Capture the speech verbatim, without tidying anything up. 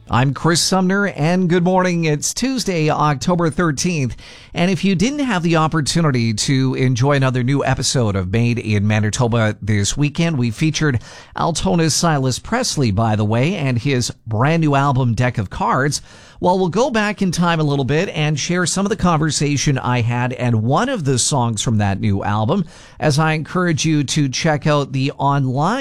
I'm Chris Sumner, and good morning. It's Tuesday, October thirteenth, and if you didn't have the opportunity to enjoy another new episode of Made in Manitoba this weekend, we featured Altona's Silas Presley, by the way, and his brand new album, Deck of Cards. Well, we'll go back in time a little bit and share some of the conversation I had and one of the songs from that new album, as I encourage you to check out the online